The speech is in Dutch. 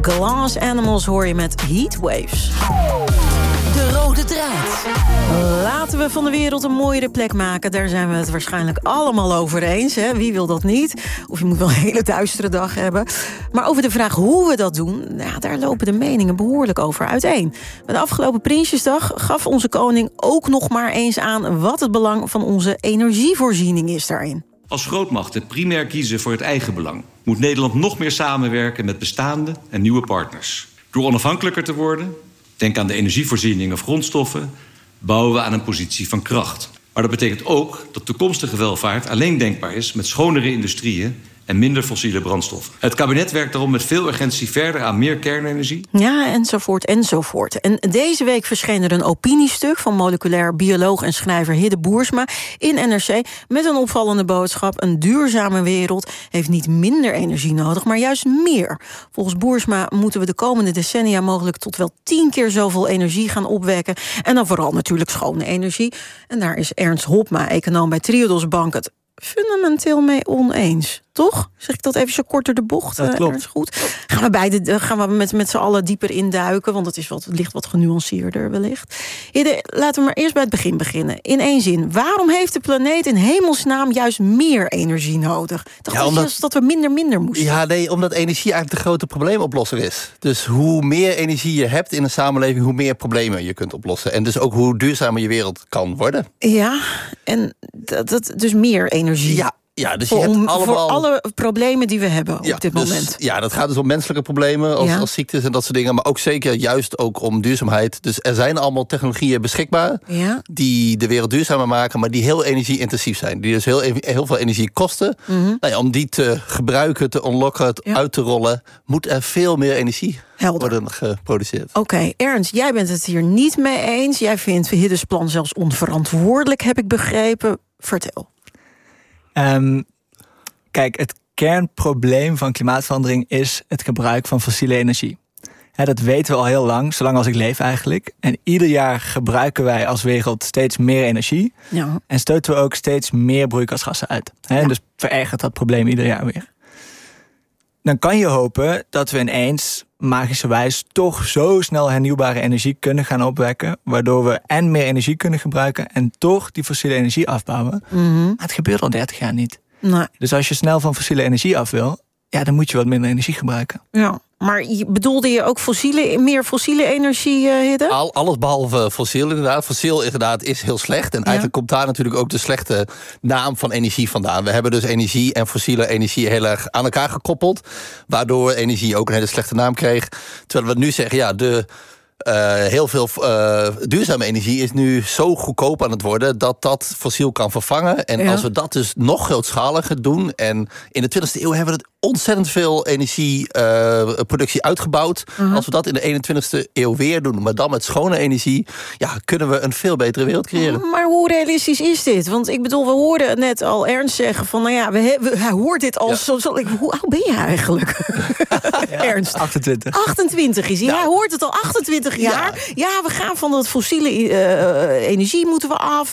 Glass Animals hoor je met Heatwaves. De rode draad. Laten we van de wereld een mooiere plek maken. Daar zijn we het waarschijnlijk allemaal over eens. Hè? Wie wil dat niet? Of je moet wel een hele duistere dag hebben. Maar over de vraag hoe we dat doen, daar lopen de meningen behoorlijk over uiteen. Bij de afgelopen Prinsjesdag gaf onze koning ook nog maar eens aan wat het belang van onze energievoorziening is daarin. Als grootmachten primair kiezen voor het eigen belang, moet Nederland nog meer samenwerken met bestaande en nieuwe partners. Door onafhankelijker te worden, denk aan de energievoorziening of grondstoffen, bouwen we aan een positie van kracht. Maar dat betekent ook dat toekomstige welvaart alleen denkbaar is met schonere industrieën en minder fossiele brandstoffen. Het kabinet werkt daarom met veel urgentie verder aan meer kernenergie. Ja, enzovoort, enzovoort. En deze week verscheen er een opiniestuk van moleculair bioloog en schrijver Hidde Boersma in NRC met een opvallende boodschap. Een duurzame wereld heeft niet minder energie nodig, maar juist meer. Volgens Boersma moeten we de komende decennia mogelijk tot wel 10 keer zoveel energie gaan opwekken. En dan vooral natuurlijk schone energie. En daar is Ernst Hopma, econoom bij Triodos Bank, het fundamenteel mee oneens. Toch? Zeg ik dat even zo kort door de bocht? Dat klopt. Ernst, goed. Gaan we met z'n allen dieper induiken, want het ligt wat genuanceerder wellicht. Hidde, laten we maar eerst bij het begin beginnen. In één zin, waarom heeft de planeet in hemelsnaam juist meer energie nodig? Dat we minder moesten. Ja, nee, omdat energie eigenlijk de grote probleemoplosser is. Dus hoe meer energie je hebt in een samenleving, hoe meer problemen je kunt oplossen. En dus ook hoe duurzamer je wereld kan worden. Ja, en dus meer energie. Ja, dus je hebt allemaal voor alle problemen die we hebben op dit moment. Ja, dat gaat dus om menselijke problemen als ziektes en dat soort dingen. Maar ook zeker juist ook om duurzaamheid. Dus er zijn allemaal technologieën beschikbaar die de wereld duurzamer maken, maar die heel energie-intensief zijn. Die dus heel veel energie kosten. Om die te gebruiken, te unlocken, uit te rollen, moet er veel meer energie worden geproduceerd. Oké, Ernst, jij bent het hier niet mee eens. Jij vindt Hiddes plan zelfs onverantwoordelijk, heb ik begrepen. Vertel. Kijk, het kernprobleem van klimaatverandering is het gebruik van fossiele energie. Dat weten we al heel lang, zolang als ik leef eigenlijk. En ieder jaar gebruiken wij als wereld steeds meer energie. Ja. En stoten we ook steeds meer broeikasgassen uit. Dus verergert dat probleem ieder jaar weer. Dan kan je hopen dat we ineens magischerwijs toch zo snel hernieuwbare energie kunnen gaan opwekken, waardoor we en meer energie kunnen gebruiken en toch die fossiele energie afbouwen. Maar het gebeurt al 30 jaar niet. Nee. Dus als je snel van fossiele energie af wil, dan moet je wat minder energie gebruiken. Ja, maar bedoelde je ook meer fossiele energie, Hidde? Alles behalve fossiel inderdaad. Fossiel inderdaad is heel slecht. En eigenlijk komt daar natuurlijk ook de slechte naam van energie vandaan. We hebben dus energie en fossiele energie heel erg aan elkaar gekoppeld. Waardoor energie ook een hele slechte naam kreeg. Terwijl we nu zeggen, heel veel duurzame energie is nu zo goedkoop aan het worden dat fossiel kan vervangen. En als we dat dus nog grootschaliger doen, en in de 20e eeuw hebben we ontzettend veel energieproductie uitgebouwd. Als we dat in de 21e eeuw weer doen, maar dan met schone energie, kunnen we een veel betere wereld creëren. Maar hoe realistisch is dit? Want ik bedoel, we hoorden net al Ernst zeggen van, hij hoort dit al zo. Hoe oud ben je eigenlijk? Ernst? 28. 28 is hij. Hij hoort het al 28 jaar. Ja, we gaan van dat fossiele energie moeten we af.